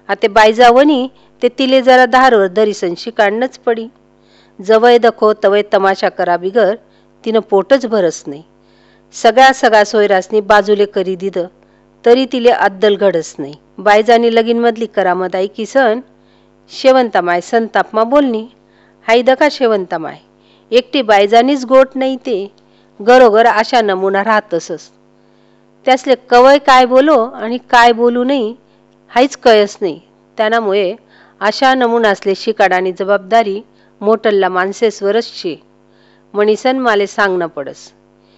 आते बायजावनी ते तिले जरा धारवर दरीसन शिकाडणंच पडी. जवय दखो तवय तमाशा करा बिगर तिनं पोटच भरस नाही. सगळ्या सोयरासनी बाजूले करी दिदं तरी तिले अद्दल घडस नाही. बायजानी लगीन मधली करामत ऐकीसन शेवंतामाय संतापमा बोलणी. हायद का शेवंतामाय, एकटी बायजानीच गोट नाही ते घरोघर अशा नमुना राहतसच. त्यासले कवय काय बोलो आणि काय बोलू नाही हाच कळस नाही. त्यामुळे अशा नमुनासले शिकाडानी जबाबदारी मोठल्ला माणसेसवरच शे म्हणीसन माले सांगणं पडस.